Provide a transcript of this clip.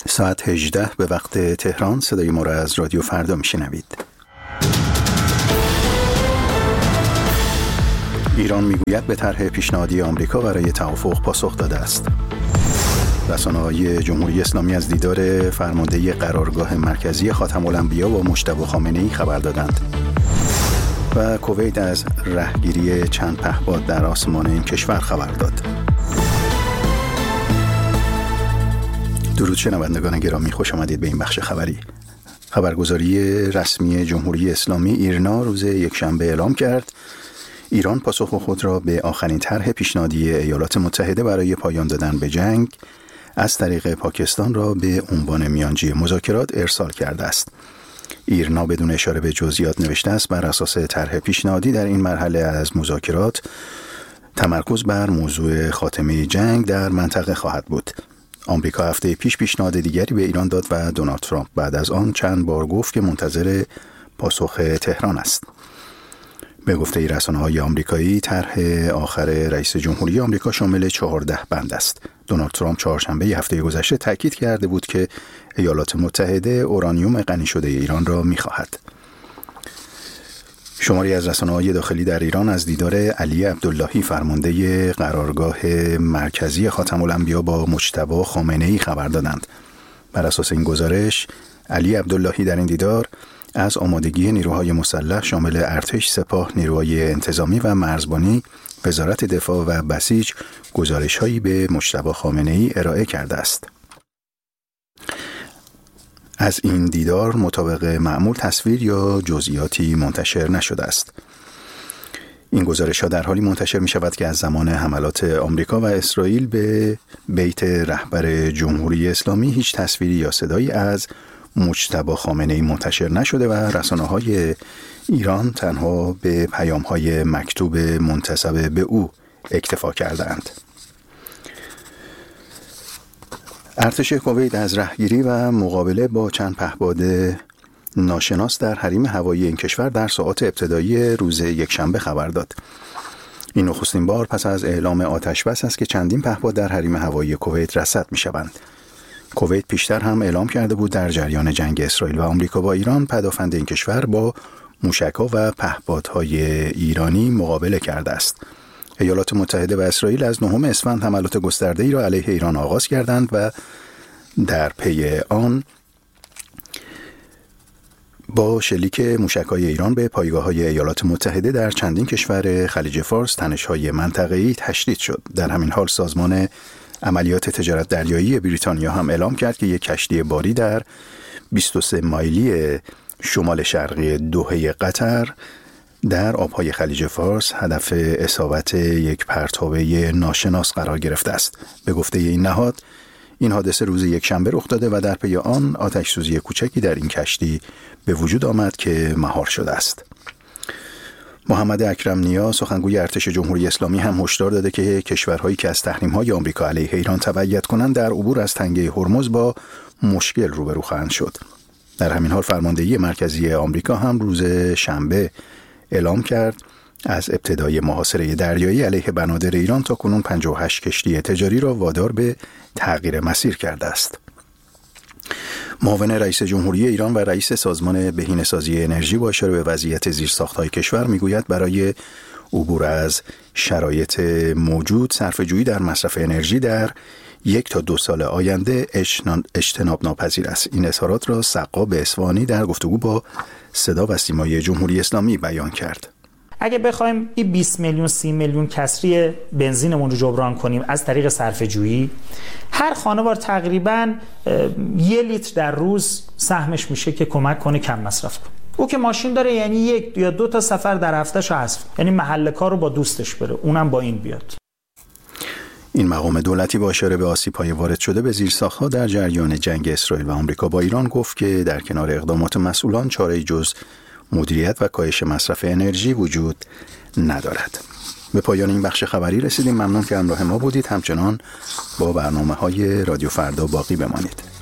ساعت 18 به وقت تهران صدای ما را از رادیو فردا میشنوید. ایران میگوید به طرح پیشنهادی آمریکا برای توافق پاسخ داده است. رسانه‌های جمهوری اسلامی از دیدار فرمانده قرارگاه مرکزی خاتم الانبیا با مجتبی خامنه‌ای خبر دادند. و کویت از رهگیری چند پهپاد در آسمان این کشور خبر داد. درود شنوندگان گرامی، خوش آمدید به این بخش خبری. خبرگزاری رسمی جمهوری اسلامی ایرنا روز یکشنبه اعلام کرد ایران پاسخ خود را به آخرین طرح پیشنهادی ایالات متحده برای پایان دادن به جنگ از طریق پاکستان را به عنوان میانجی مذاکرات ارسال کرده است. ایرنا بدون اشاره به جزئیات نوشته است بر اساس طرح پیشنهادی در این مرحله از مذاکرات تمرکز بر موضوع خاتمه جنگ در منطقه خواهد بود. آمریکا هفته پیش پیشنهاد دیگری به ایران داد و دونالد ترامپ بعد از آن چند بار گفت که منتظر پاسخ تهران است. به گفته رسانه‌های آمریکایی طرح آخر رئیس جمهوری آمریکا شامل 14 بند است. دونالد ترامپ چهارشنبه هفته گذشته تاکید کرده بود که ایالات متحده اورانیوم غنی شده ایران را می‌خواهد. شماری از رسانه‌های داخلی در ایران از دیدار علی عبداللهی فرمانده قرارگاه مرکزی خاتم الانبیا با مجتبی خامنه‌ای خبر دادند. بر اساس این گزارش علی عبداللهی در این دیدار از آمادگی نیروهای مسلح شامل ارتش، سپاه، نیروهای انتظامی و مرزبانی، وزارت دفاع و بسیج گزارش‌هایی به مجتبی خامنه‌ای ارائه کرده است. از این دیدار مطابق معمول تصویر یا جزئیاتی منتشر نشده است. این گزارش‌ها در حالی منتشر می‌شود که از زمان حملات آمریکا و اسرائیل به بیت رهبر جمهوری اسلامی هیچ تصویری یا صدایی از مجتبی خامنه‌ای منتشر نشده و رسانه‌های ایران تنها به پیام‌های مکتوب منتسب به او اکتفا کردند. ارتش کویت از رهگیری و مقابله با چند پهپاد ناشناس در حریم هوایی این کشور در ساعات ابتدایی روز یکشنبه خبر داد. این نخستین بار پس از اعلام آتش بس است که چندین پهپاد در حریم هوایی کویت رصد می‌شوند. کویت پیشتر هم اعلام کرده بود در جریان جنگ اسرائیل و آمریکا با ایران پدافند این کشور با موشک‌ها و پهپادهای ایرانی مقابله کرده است. ایالات متحده و اسرائیل از 9 اسفند حملات گسترده‌ای را علیه ایران آغاز کردند و در پی آن با شلیک موشک‌های ایران به پایگاه‌های ایالات متحده در چندین کشور خلیج فارس تنش‌های منطقه‌ای تشدید شد. در همین حال سازمان عملیات تجارت دریایی بریتانیا هم اعلام کرد که یک کشتی باری در 23 مایلی شمال شرقی دوحه قطر در آبهای خلیج فارس هدف اصابت یک پرتابه ناشناس قرار گرفته است. به گفته این نهاد این حادثه روز یکشنبه رخ داده و در پی آن آتش سوزی کوچکی در این کشتی به وجود آمد که مهار شده است. محمد اکرم نیا سخنگوی ارتش جمهوری اسلامی هم هشدار داده که کشورهایی که از تحریم‌های آمریکا علیه ایران تبعیت کنند در عبور از تنگه هرمز با مشکل روبرو خواهند شد. در همین حال فرماندهی مرکزی آمریکا هم روز شنبه اعلام کرد از ابتدای محاصره دریایی علیه بنادر ایران تا کنون 58 کشتی تجاری را وادار به تغییر مسیر کرده است. معاون رئیس جمهوری ایران و رئیس سازمان بهینه‌سازی انرژی با اشاره به وضعیت زیرساخت‌های کشور میگوید برای عبور از شرایط موجود صرفه‌جویی در مصرف انرژی در 1 تا 2 سال آینده اجتناب ناپذیر است. این اظهارات را سقاب اصفهانی در گفتگو با صدا و سیمای جمهوری اسلامی بیان کرد. اگه بخوایم این 20 میلیون 30 میلیون کسری بنزینمون رو جبران کنیم از طریق صرفه‌جویی، هر خانوار تقریباً 1 لیتر در روز سهمش میشه که کمک کنه کم مصرف کنه. او که ماشین داره یعنی 1 یا 2 تا سفر در هفتهشو حذف، یعنی محل کار رو با دوستش بره، اونم با این بیاد. این مقام دولتی با اشاره به آسیب‌های وارد شده به زیرساخت‌ها در جریان جنگ اسرائیل و آمریکا با ایران گفت که در کنار اقدامات مسئولان چاره‌ای جز مدیریت و کاهش مصرف انرژی وجود ندارد. به پایان این بخش خبری رسیدیم. ممنون که همراه ما بودید. همچنان با برنامه‌های رادیو فردا باقی بمانید.